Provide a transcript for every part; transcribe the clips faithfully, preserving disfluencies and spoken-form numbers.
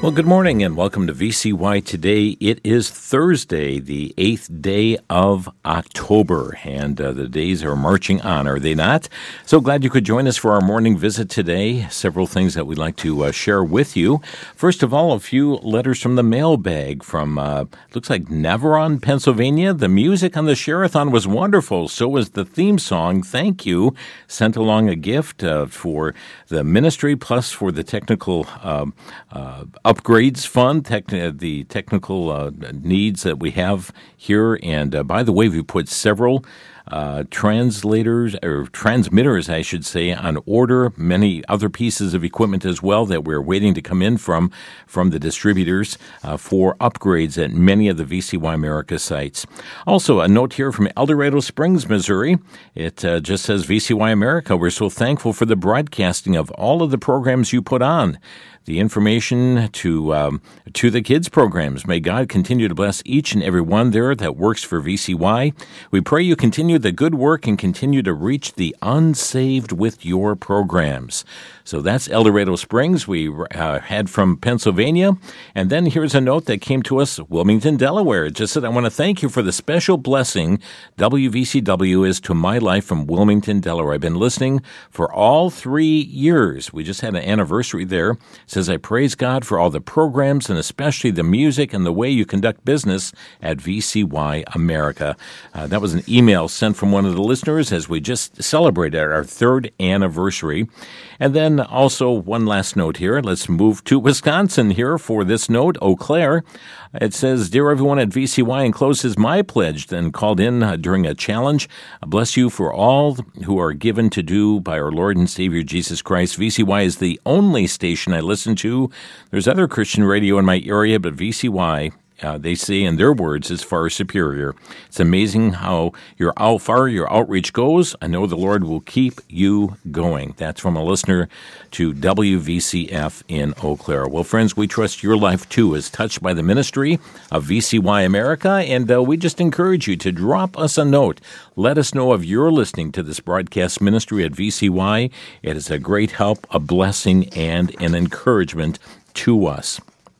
Well, good morning and welcome to V C Y Today. It is Thursday, the eighth day of October, and uh, the days are marching on, are they not? So glad you could join us for our morning visit today. Several things that we'd like to uh, share with you. First of all, a few letters from the mailbag from, uh, looks like Navarone, Pennsylvania. The music on the Share-a-thon was wonderful. So was the theme song. Thank you. Sent along a gift uh, for the ministry, plus for the technical uh, uh, upgrades fund, tech, uh, the technical uh, needs that we have here. And uh, by the way, we put several uh, translators or transmitters, I should say, on order. Many other pieces of equipment as well that we're waiting to come in from from the distributors uh, for upgrades at many of the V C Y America sites. Also, a note here from El Dorado Springs, Missouri. It uh, just says, V C Y America, we're so thankful for the broadcasting of all of the programs you put on. The information to um, to the kids' programs. May God continue to bless each and every one there that works for V C Y. We pray you continue the good work and continue to reach the unsaved with your programs. So that's El Dorado Springs. We uh, had from Pennsylvania. And then here's a note that came to us, Wilmington, Delaware. It just said, I want to thank you for the special blessing W V C W is to my life from Wilmington, Delaware. I've been listening for all three years. We just had an anniversary there. It says, I praise God for all the programs and especially the music and the way you conduct business at V C Y America. Uh, that was an email sent from one of the listeners as we just celebrated our third anniversary. And then also one last note here. Let's move to Wisconsin here for this note. Eau Claire. It says, Dear everyone at V C Y, encloses my pledge, then called in uh, during a challenge. I bless you for all who are given to do by our Lord and Savior Jesus Christ. V C Y is the only station I listen to. There's other Christian radio in my area, but V C Y, Uh, they say in their words, is far superior. It's amazing how your how far your outreach goes. I know the Lord will keep you going. That's from a listener to W V C F in Eau Claire. Well, friends, we trust your life, too, is touched by the ministry of V C Y America, and uh, we just encourage you to drop us a note. Let us know if you're listening to this broadcast ministry at V C Y. It is a great help, a blessing, and an encouragement to us.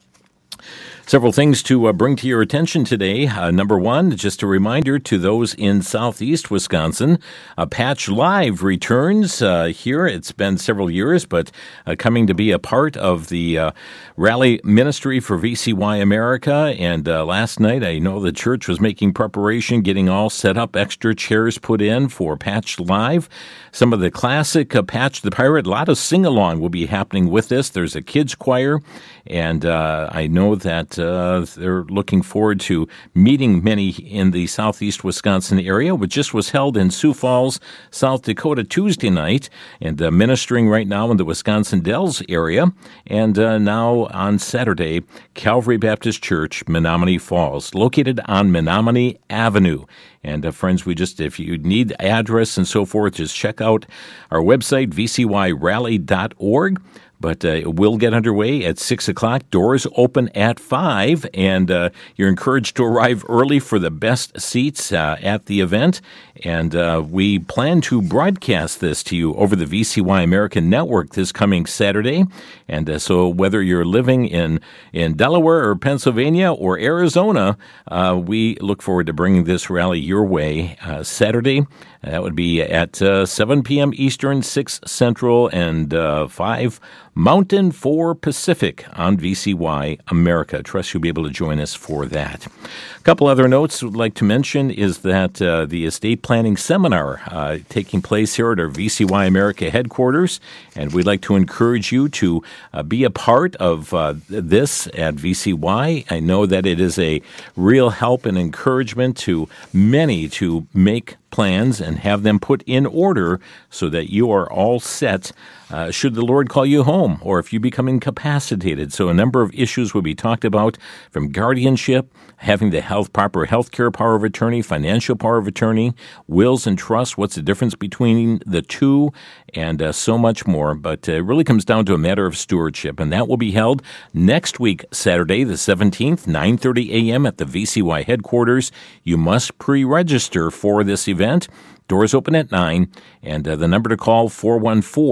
Several things to uh, bring to your attention today. Uh, number one, just a reminder to those in southeast Wisconsin, uh, Patch Live returns uh, here. It's been several years, but uh, coming to be a part of the uh, rally ministry for V C Y America. And uh, last night, I know the church was making preparation, getting all set up, extra chairs put in for Patch Live. Some of the classic uh, Patch the Pirate, a lot of sing-along will be happening with this. There's a kids choir, and uh, I know that Uh, they're looking forward to meeting many in the southeast Wisconsin area, which just was held in Sioux Falls, South Dakota Tuesday night, and uh, ministering right now in the Wisconsin Dells area. And uh, now on Saturday, Calvary Baptist Church, Menominee Falls, located on Menominee Avenue. And uh, friends, we just, if you need address and so forth, just check out our website, v c y rally dot org. But uh, it will get underway at six o'clock. Doors open at five, and uh, you're encouraged to arrive early for the best seats uh, at the event. And uh, we plan to broadcast this to you over the V C Y American Network this coming Saturday. And uh, so whether you're living in, in Delaware or Pennsylvania or Arizona, uh, we look forward to bringing this rally your way uh, Saturday. That would be at uh, seven p.m. Eastern, six Central, and uh, five Mountain, four Pacific on V C Y America. Trust you'll be able to join us for that. A couple other notes I'd like to mention is that uh, the estate planning seminar uh, taking place here at our V C Y America headquarters, and we'd like to encourage you to uh, be a part of uh, this at V C Y. I know that it is a real help and encouragement to many to make plans and have them put in order so that you are all set uh, should the Lord call you home or if you become incapacitated. So a number of issues will be talked about, from guardianship, having the health proper health care power of attorney, financial power of attorney, wills and trusts, what's the difference between the two, and uh, so much more. But uh, it really comes down to a matter of stewardship, and that will be held next week, Saturday the seventeenth, nine thirty a.m. at the V C Y headquarters. You must pre-register for this event. Doors open at nine, and uh, the number to call, four one four,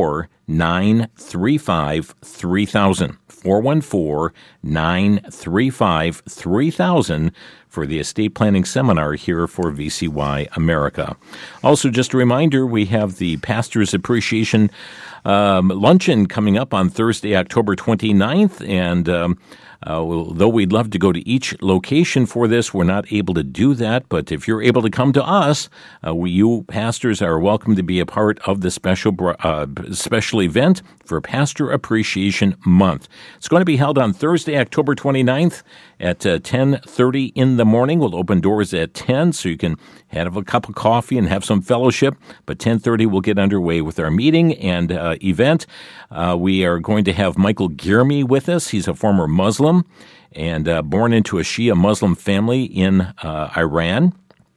nine three five, three thousand. four one four, nine three five, three thousand for the estate planning seminar here for V C Y America. Also, just a reminder, we have the Pastor's Appreciation um, Luncheon coming up on Thursday, October twenty-ninth, and um, Uh, well, though we'd love to go to each location for this, we're not able to do that. But if you're able to come to us, uh, we, you pastors are welcome to be a part of the special uh, special event for Pastor Appreciation Month. It's going to be held on Thursday, October twenty-ninth at uh, ten thirty in the morning. We'll open doors at ten, so you can have a cup of coffee and have some fellowship. But ten thirty, we'll get underway with our meeting and uh, event. Uh, we are going to have Michael Girmi with us. He's a former Muslim and uh, born into a Shia Muslim family in uh, Iran,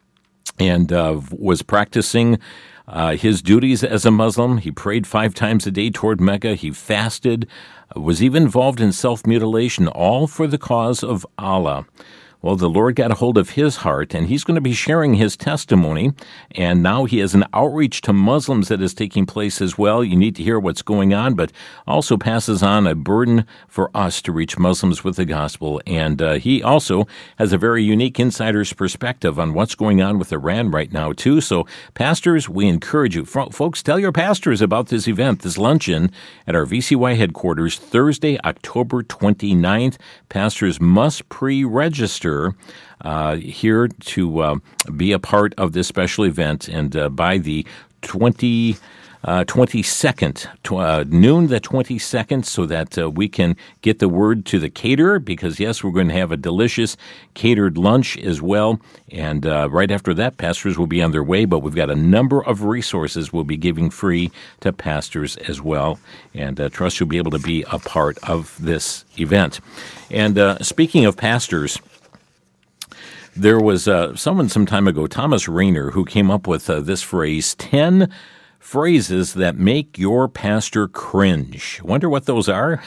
and uh, was practicing uh, his duties as a Muslim. He prayed five times a day toward Mecca. He fasted, was even involved in self-mutilation, all for the cause of Allah. Well, the Lord got a hold of his heart, and he's going to be sharing his testimony, and now he has an outreach to Muslims that is taking place as well. You need to hear what's going on, but also passes on a burden for us to reach Muslims with the gospel, and uh, he also has a very unique insider's perspective on what's going on with Iran right now, too. So, pastors, we encourage you. Folks, tell your pastors about this event, this luncheon at our V C Y headquarters, Thursday, October twenty-ninth. Pastors must pre-register Uh, here to uh, be a part of this special event, and uh, by the twenty, uh, twenty-second, tw- uh, noon the twenty-second, so that uh, we can get the word to the caterer, because, yes, we're going to have a delicious catered lunch as well, and uh, right after that, pastors will be on their way, but we've got a number of resources we'll be giving free to pastors as well, and uh, trust you'll be able to be a part of this event. And uh, speaking of pastors, there was uh, someone some time ago, Thomas Rainer, who came up with uh, this phrase, ten phrases that make your pastor cringe. Wonder what those are?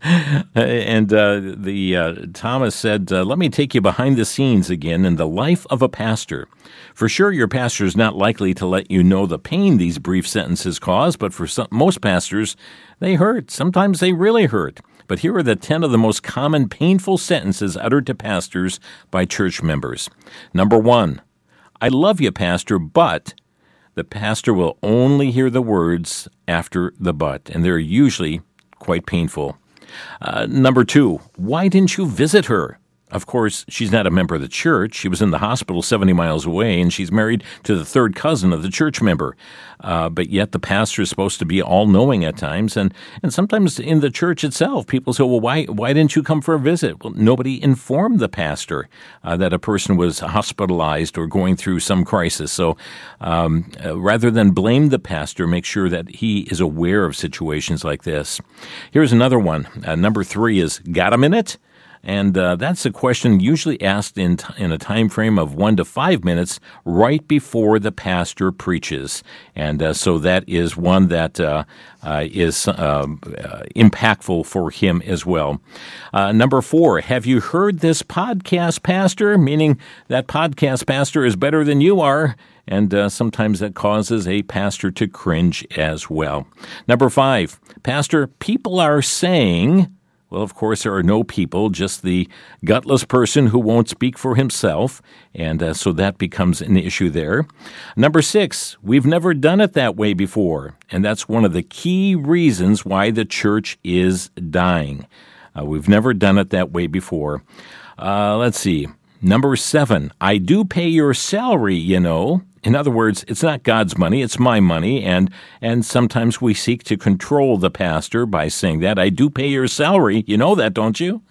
and uh, the uh, Thomas said, uh, let me take you behind the scenes again in the life of a pastor. For sure, your pastor is not likely to let you know the pain these brief sentences cause, but for some, most pastors, they hurt. Sometimes they really hurt. But here are the ten of the most common painful sentences uttered to pastors by church members. Number one, I love you, pastor, but the pastor will only hear the words after the but, and they're usually quite painful. Uh, number two, why didn't you visit her? Of course, she's not a member of the church. She was in the hospital seventy miles away, and she's married to the third cousin of the church member. Uh, but yet the pastor is supposed to be all-knowing at times, and, and sometimes in the church itself, people say, well, why why didn't you come for a visit? Well, nobody informed the pastor uh, that a person was hospitalized or going through some crisis. So um, uh, rather than blame the pastor, make sure that he is aware of situations like this. Here's another one. Uh, number three is, got a minute? And uh, that's a question usually asked in t- in a time frame of one to five minutes right before the pastor preaches. And uh, so that is one that uh, uh, is uh, uh, impactful for him as well. Uh, number four, have you heard this podcast, pastor? Meaning that podcast pastor is better than you are. And uh, sometimes that causes a pastor to cringe as well. Number five, pastor, people are saying... Well, of course, there are no people, just the gutless person who won't speak for himself, and uh, so that becomes an issue there. Number six, we've never done it that way before, and that's one of the key reasons why the church is dying. Uh, we've never done it that way before. Uh, let's see. Number seven, I do pay your salary, you know. In other words, it's not God's money, it's my money, and and sometimes we seek to control the pastor by saying that. I do pay your salary. You know that, don't you?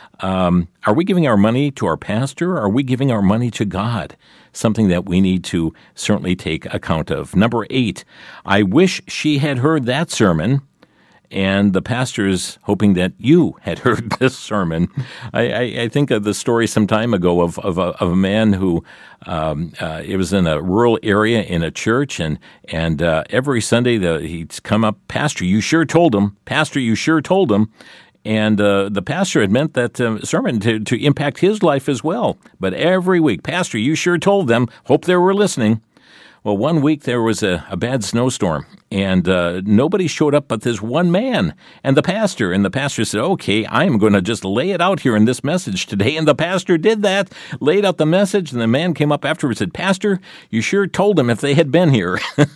Um, are we giving our money to our pastor, or are we giving our money to God? Something that we need to certainly take account of. Number eight, I wish she had heard that sermon. And the pastor is hoping that you had heard this sermon. I, I, I think of the story some time ago of, of, a, of a man who, um, uh, it was in a rural area in a church, and and uh, every Sunday the, he'd come up, Pastor, you sure told him. Pastor, you sure told him. And uh, the pastor had meant that uh, sermon to, to impact his life as well. But every week, Pastor, you sure told them. Hope they were listening. Well, one week there was a, a bad snowstorm, and uh, nobody showed up but this one man and the pastor. And the pastor said, okay, I'm going to just lay it out here in this message today. And the pastor did that, laid out the message, and the man came up afterwards and said, Pastor, you sure told them if they had been here.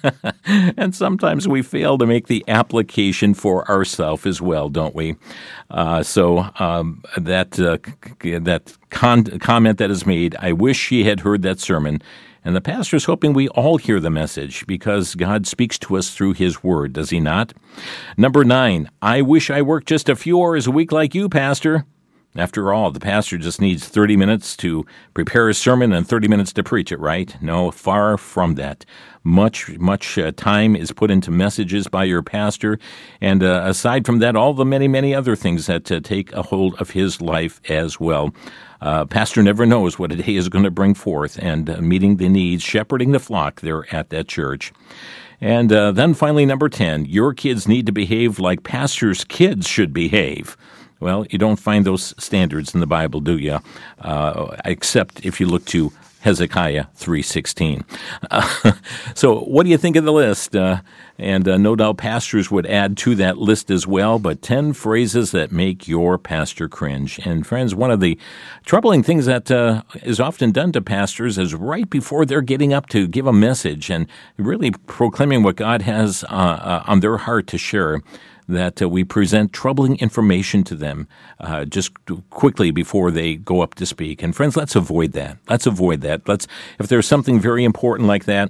And sometimes we fail to make the application for ourselves as well, don't we? Uh, so um, that, uh, that con- comment that is made, I wish she had heard that sermon. And the pastor is hoping we all hear the message because God speaks to us through His Word, does He not? Number nine, I wish I worked just a few hours a week like you, Pastor. After all, the pastor just needs thirty minutes to prepare his sermon and thirty minutes to preach it, right? No, far from that. Much, much uh, time is put into messages by your pastor. And uh, aside from that, all the many, many other things that uh, take a hold of his life as well. Uh, pastor never knows what a day is going to bring forth, and uh, meeting the needs, shepherding the flock there at that church. And uh, then finally, number ten, your kids need to behave like pastors' kids should behave. Well, you don't find those standards in the Bible, do you? Uh, except if you look to Hezekiah three sixteen. Uh, so what do you think of the list? Uh, and uh, no doubt pastors would add to that list as well, but ten phrases that make your pastor cringe. And friends, one of the troubling things that uh, is often done to pastors is right before they're getting up to give a message and really proclaiming what God has uh, uh, on their heart to share, that uh, we present troubling information to them uh, just quickly before they go up to speak. And friends, let's avoid that. Let's avoid that. Let's, if there's something very important like that,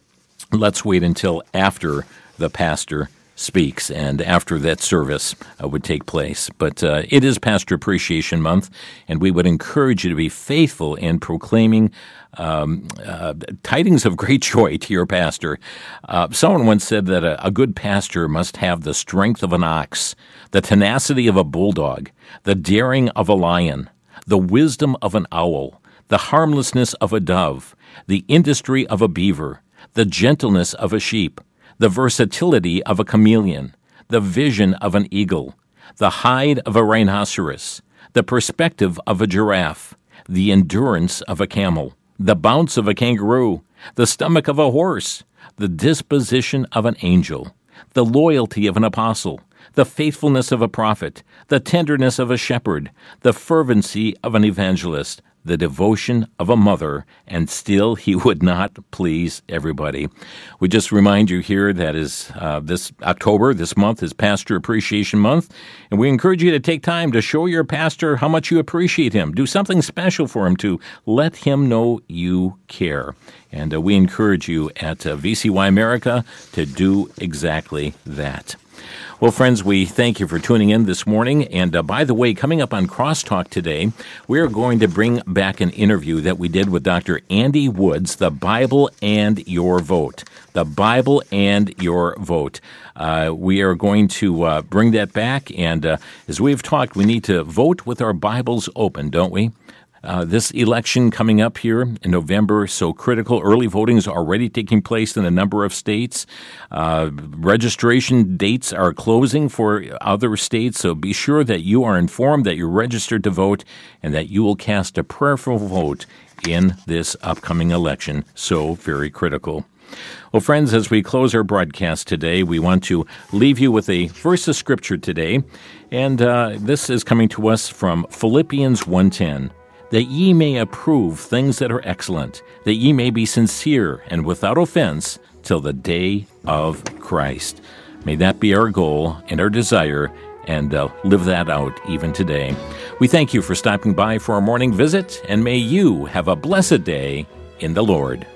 let's wait until after the pastor speaks and after that service uh, would take place. But uh, it is Pastor Appreciation Month, and we would encourage you to be faithful in proclaiming um, uh, tidings of great joy to your pastor. Uh, someone once said that a, a good pastor must have the strength of an ox, the tenacity of a bulldog, the daring of a lion, the wisdom of an owl, the harmlessness of a dove, the industry of a beaver, the gentleness of a sheep, the versatility of a chameleon, the vision of an eagle, the hide of a rhinoceros, the perspective of a giraffe, the endurance of a camel, the bounce of a kangaroo, the stomach of a horse, the disposition of an angel, the loyalty of an apostle, the faithfulness of a prophet, the tenderness of a shepherd, the fervency of an evangelist, the devotion of a mother, and still he would not please everybody. We just remind you here that is uh, this October, this month is Pastor Appreciation Month, and we encourage you to take time to show your pastor how much you appreciate him. Do something special for him to let him know you care. And uh, we encourage you at uh, V C Y America to do exactly that. Well, friends, we thank you for tuning in this morning. And uh, by the way, coming up on Crosstalk today, we're going to bring back an interview that we did with Doctor Andy Woods, The Bible and Your Vote. The Bible and Your Vote. Uh, we are going to uh, bring that back. And uh, as we've talked, we need to vote with our Bibles open, don't we? Uh, this election coming up here in November, so critical. Early voting is already taking place in a number of states. Uh, registration dates are closing for other states, so be sure that you are informed, that you're registered to vote, and that you will cast a prayerful vote in this upcoming election. So very critical. Well, friends, as we close our broadcast today, we want to leave you with a verse of Scripture today, and uh, this is coming to us from Philippians one ten. That ye may approve things that are excellent, that ye may be sincere and without offense till the day of Christ. May that be our goal and our desire, and uh, live that out even today. We thank you for stopping by for our morning visit, and may you have a blessed day in the Lord.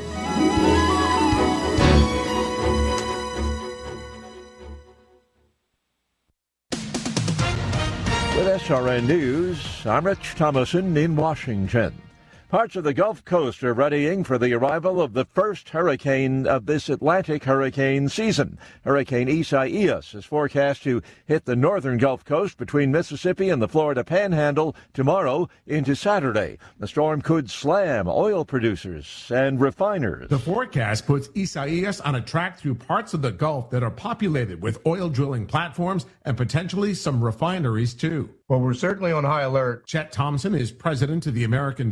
With S R N News, I'm Rich Thomason in Washington. Parts of the Gulf Coast are readying for the arrival of the first hurricane of this Atlantic hurricane season. Hurricane Isaias is forecast to hit the northern Gulf Coast between Mississippi and the Florida Panhandle tomorrow into Saturday. The storm could slam oil producers and refiners. The forecast puts Isaias on a track through parts of the Gulf that are populated with oil drilling platforms and potentially some refineries, too. Well, we're certainly on high alert. Chet Thompson is president of the American Fuel and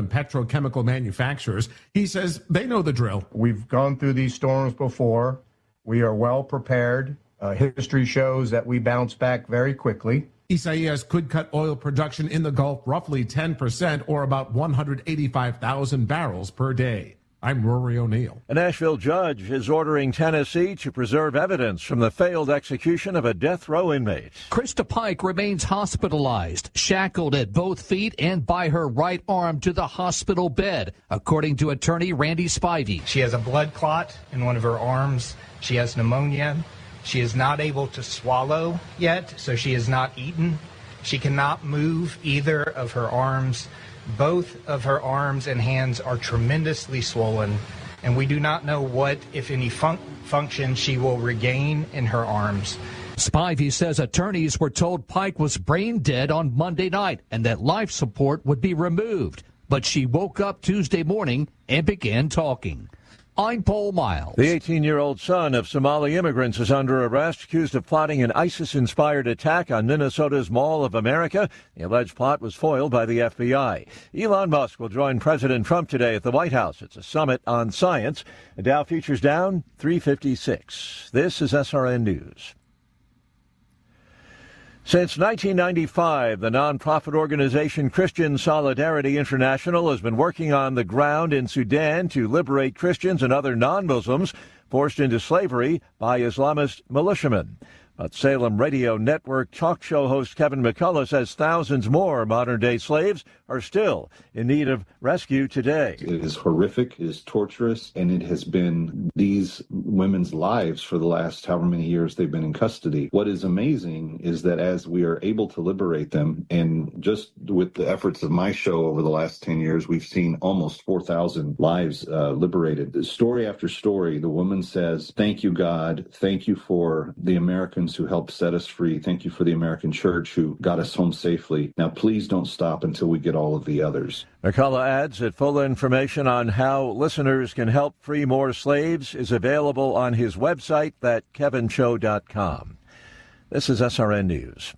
and petrochemical manufacturers. He says they know the drill. We've gone through these storms before. We are well prepared. Uh, history shows that we bounce back very quickly. Isaias could cut oil production in the Gulf roughly ten percent, or about one hundred eighty-five thousand barrels per day. I'm Rory O'Neill. A Nashville judge is ordering Tennessee to preserve evidence from the failed execution of a death row inmate. Krista Pike remains hospitalized, shackled at both feet and by her right arm to the hospital bed, according to attorney Randy Spivey. She has a blood clot in one of her arms. She has pneumonia. She is not able to swallow yet, so she has not eaten. She cannot move either of her arms. Both of her arms and hands are tremendously swollen, and we do not know what, if any, fun- function she will regain in her arms. Spivey says attorneys were told Pike was brain dead on Monday night and that life support would be removed. But she woke up Tuesday morning and began talking. I'm Paul Miles. The eighteen-year-old son of Somali immigrants is under arrest, accused of plotting an ISIS-inspired attack on Minnesota's Mall of America. The alleged plot was foiled by the F B I. Elon Musk will join President Trump today at the White House. It's a summit on science. The Dow futures down three fifty-six. This is S R N News. Since nineteen ninety-five, the nonprofit organization Christian Solidarity International has been working on the ground in Sudan to liberate Christians and other non-Muslims forced into slavery by Islamist militiamen. But Salem Radio Network talk show host Kevin McCullough says thousands more modern-day slaves are still in need of rescue today. It is horrific, it is torturous, and it has been these women's lives for the last however many years they've been in custody. What is amazing is that as we are able to liberate them, and just with the efforts of my show over the last ten years, we've seen almost four thousand lives uh, liberated. Story after story, the woman says, "Thank you, God. Thank you for the Americans who helped set us free. Thank you for the American church who got us home safely. Now, please don't stop until we get all of the others." McCullough adds that full information on how listeners can help free more slaves is available on his website, that kevin show dot com. This is S R N News.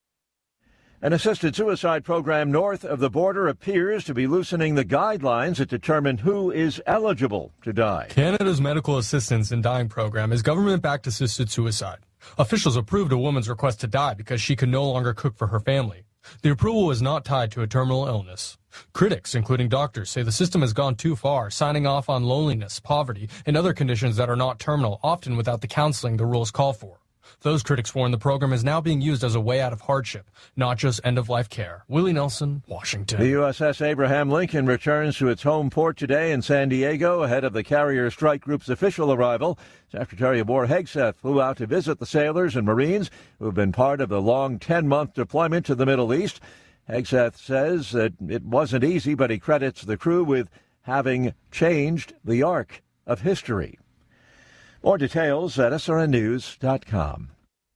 An assisted suicide program north of the border appears to be loosening the guidelines that determine who is eligible to die. Canada's Medical Assistance in Dying program is government-backed assisted suicide. Officials approved a woman's request to die because she could no longer cook for her family. The approval was not tied to a terminal illness. Critics, including doctors, say the system has gone too far, signing off on loneliness, poverty, and other conditions that are not terminal, often without the counseling the rules call for. Those critics warn the program is now being used as a way out of hardship, not just end-of-life care. Willie Nelson, Washington. The U S S Abraham Lincoln returns to its home port today in San Diego ahead of the carrier strike group's official arrival. Secretary of War Hegseth flew out to visit the sailors and Marines who have been part of the long ten-month deployment to the Middle East. Hegseth says that it wasn't easy, but he credits the crew with having changed the arc of history. More details at S R N news dot com.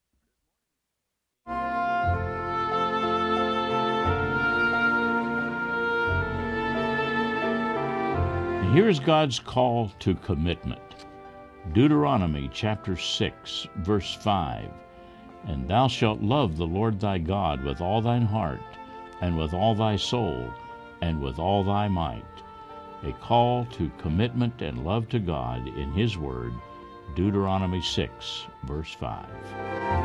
Here's God's call to commitment. Deuteronomy chapter six, verse five. And thou shalt love the Lord thy God with all thine heart, and with all thy soul, and with all thy might. A call to commitment and love to God in His Word, Deuteronomy six, verse five.